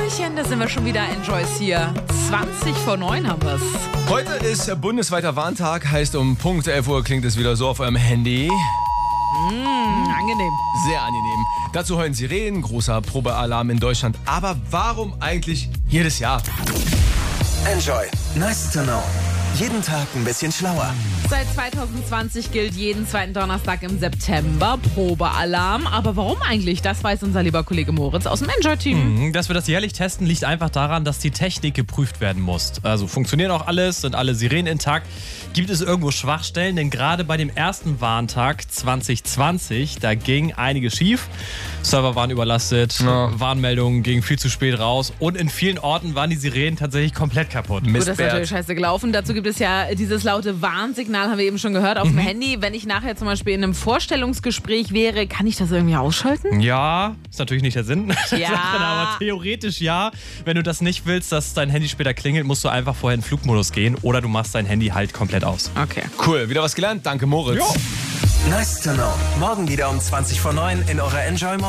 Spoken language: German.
Hallöchen, da sind wir schon wieder. Enjoys hier. 20 vor 9 haben wir's. Heute ist bundesweiter Warntag, heißt um Punkt 11 Uhr klingt es wieder so auf eurem Handy. Angenehm. Sehr angenehm. Dazu heulen Sirenen, großer Probealarm in Deutschland. Aber warum eigentlich jedes Jahr? Enjoy. Nice to know. Jeden Tag ein bisschen schlauer. Seit 2020 gilt jeden zweiten Donnerstag im September Probealarm. Aber warum eigentlich? Das weiß unser lieber Kollege Moritz aus dem Enjoy-Team. Dass wir das jährlich testen, liegt einfach daran, dass die Technik geprüft werden muss. Also funktionieren auch alles, sind alle Sirenen intakt. Gibt es irgendwo Schwachstellen? Denn gerade bei dem ersten Warntag 2020, da ging einiges schief. Server waren überlastet, Warnmeldungen gingen viel zu spät raus und in vielen Orten waren die Sirenen tatsächlich komplett kaputt. Gut, das ist natürlich scheiße gelaufen. Dazu gibt es ja dieses laute Warnsignal, haben wir eben schon gehört, auf dem Handy. Wenn ich nachher zum Beispiel in einem Vorstellungsgespräch wäre, kann ich das irgendwie ausschalten? Ja, ist natürlich nicht der Sinn. Ja. Aber theoretisch ja. Wenn du das nicht willst, dass dein Handy später klingelt, musst du einfach vorher in Flugmodus gehen oder du machst dein Handy halt komplett aus. Okay. Cool, wieder was gelernt. Danke, Moritz. Nice to know. Morgen wieder um 20 vor 9 in eurer Enjoy